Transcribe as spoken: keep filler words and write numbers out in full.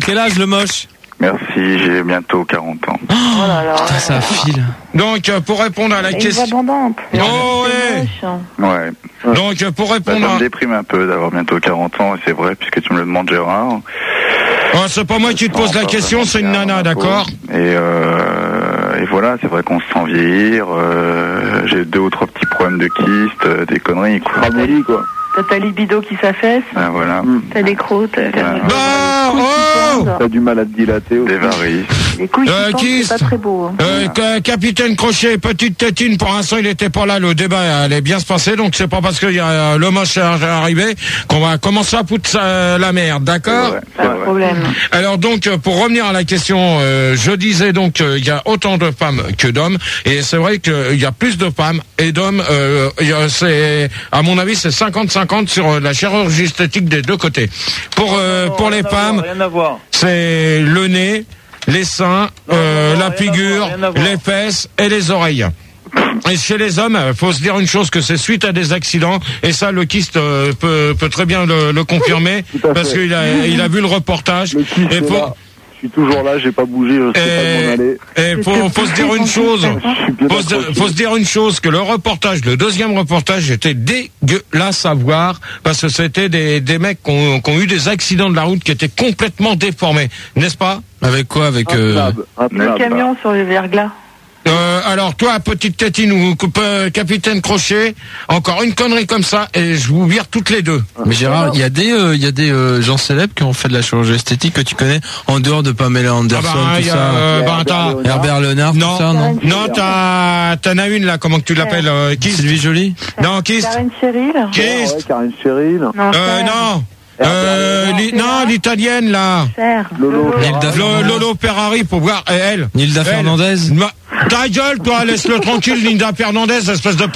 quel âge, le moche? Merci, j'ai bientôt quarante ans. Oh là là. Putain, ça file. Donc, euh, pour répondre à la Une question... voix abondante. Oh, ouais. Ouais. Donc, euh, pour Bah, répondre ça me à... déprime un peu d'avoir bientôt quarante ans, et c'est vrai, puisque tu me le demandes, Gérard. Oh, c'est pas moi qui te pose la question, c'est une nana, d'accord? Et, euh, et voilà, c'est vrai qu'on se sent vieillir. Euh, j'ai deux ou trois petits problèmes de kyste, euh, des conneries, quoi. Ramolli, quoi. T'as ta libido qui s'affaisse. Ah, voilà. T'as des crocs. T'as Bah, oh T'as du mal à te dilater aussi. Des varices. les couilles Euh, qui pendent, qui- c'est pas très beau. Hein. Euh, ca- Capitaine Crochet, petite tétine, pour l'instant il était pas là, le débat allait bien se passer, donc c'est pas parce qu'il y a euh, le moche arrivé qu'on va commencer à foutre ça, la merde, d'accord? Ouais, Pas de problème. Alors donc, euh, pour revenir à la question, euh, je disais donc euh, il y a autant de femmes que d'hommes, et c'est vrai qu'il y a plus de femmes et d'hommes, euh, il y a- c'est, à mon avis, c'est cinquante cinquante sur euh, la chirurgie esthétique des deux côtés. Pour, euh, pour les femmes, Rien à voir. c'est le nez, les seins, euh, non, la rien à figure, voir, rien à voir. les fesses et les oreilles. Et chez les hommes, faut se dire une chose, que c'est suite à des accidents, et ça le kyste euh, peut, peut très bien le, le confirmer, Tout à parce fait. qu'il a, il a vu le reportage. Le kyste Et est faut, là. Je suis toujours là, j'ai pas bougé, je sais pas m'en aller. et faut, faut se dire une chose, Je suis bien faut se, accroché. faut se dire une chose, que le reportage, le deuxième reportage était dégueulasse à voir, parce que c'était des, des mecs qui ont, qui ont eu des accidents de la route qui étaient complètement déformés, n'est-ce pas? Avec quoi? Avec, euh... Intenable, Le intenable. camion sur le verglas. Euh, alors toi, petite tétine ou coupe- euh, capitaine Crochet, encore une connerie comme ça et je vous vire toutes les deux. Mais Gérard, il y a des, euh, il y a des euh, gens célèbres qui ont fait de la chirurgie esthétique que tu connais en dehors de Pamela Anderson, Ah bah, tout y a, ça. euh, bah, Herbert t'as- Léonard. Herbert Léonard, Non. tout ça, non? Non, t'as, t'en as une là, comment que tu l'appelles, euh, qui? Sylvie Joly? Non, qui? Karine Cheryl. Qui? Ouais, Karine Cheryl. Non, Euh, Cher. non. Euh, li- non, l'italienne là. Cher. Lolo. Nilda Lo- Lolo Ferrari, pour voir, et elle. Nilda Elle. Fernandez? Ma- Ta gueule, toi, laisse-le tranquille, Linda Fernandez, espèce de